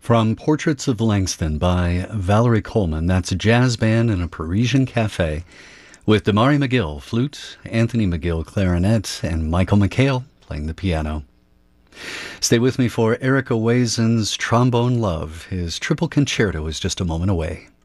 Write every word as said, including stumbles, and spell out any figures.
From Portraits of Langston by Valerie Coleman, that's a jazz band in a Parisian cafe with Damari McGill, flute, Anthony McGill, clarinet, and Michael McHale playing the piano. Stay with me for Eric Owazen's Trombone Love. His triple concerto is just a moment away.